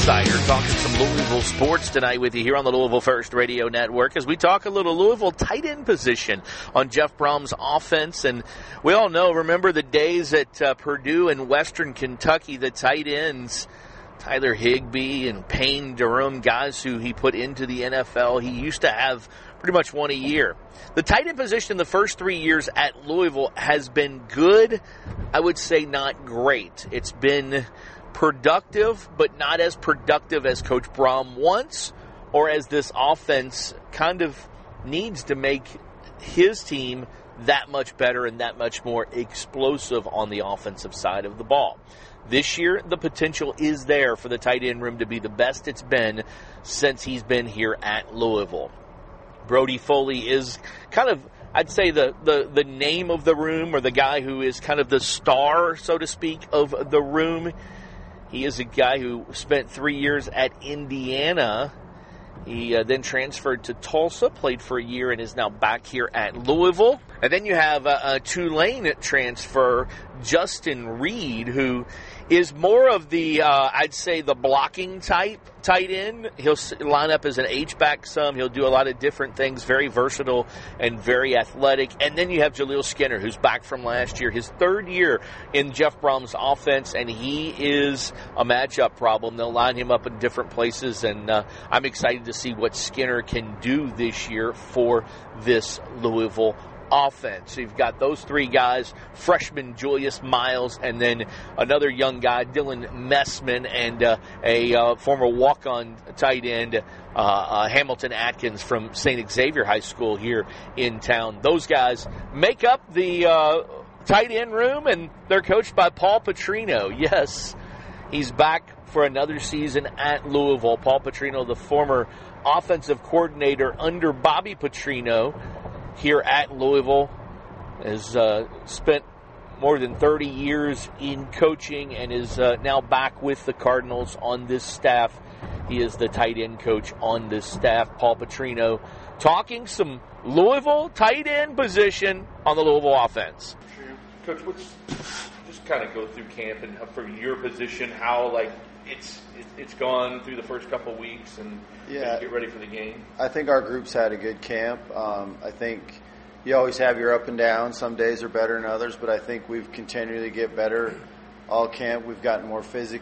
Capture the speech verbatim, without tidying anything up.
Insider talking some Louisville sports tonight with you here on the Louisville First Radio Network as we talk a little Louisville tight end position on Jeff Brohm's offense. And we all know, remember the days at uh, Purdue and Western Kentucky, the tight ends, Tyler Higbee and Payne Durham, guys who he put into the N F L. He used to have pretty much one a year. The tight end position the first three years at Louisville has been good. I would say not great. It's been productive, but not as productive as Coach Brohm wants or as this offense kind of needs to make his team that much better and that much more explosive on the offensive side of the ball. This year, the potential is there for the tight end room to be the best it's been since he's been here at Louisville. Brody Foley is kind of, I'd say, the, the, the name of the room, or the guy who is kind of the star, so to speak, of the room. He is a guy who spent three years at Indiana. He uh, then transferred to Tulsa, played for a year, and is now back here at Louisville. And then you have a, a Tulane transfer, Justin Reed, who is more of the, uh, I'd say, the blocking type tight end. He'll line up as an H-back some. He'll do a lot of different things, very versatile and very athletic. And then you have Jaleel Skinner, who's back from last year, his third year in Jeff Brohm's offense, and he is a matchup problem. They'll line him up in different places, and uh, I'm excited to see what Skinner can do this year for this Louisville offense. So you've got those three guys, freshman Julius Miles, and then another young guy, Dylan Messman, and uh, a uh, former walk-on tight end, uh, uh, Hamilton Atkins from Saint Xavier High School here in town. Those guys make up the uh, tight end room, and they're coached by Paul Petrino. Yes, he's back for another season at Louisville. Paul Petrino, the former offensive coordinator under Bobby Petrino here at Louisville, has uh, spent more than thirty years in coaching and is uh, now back with the Cardinals on this staff. He is the tight end coach on this staff. Paul Petrino talking some Louisville tight end position on the Louisville offense. Coach, what's just kind of go through camp and for your position, how like it's it's gone through the first couple of weeks and yeah, get ready for the game? I think our group's had a good camp. Um, I think you always have your up and down. Some days are better than others, but I think we've continually get better all camp. We've gotten more physical.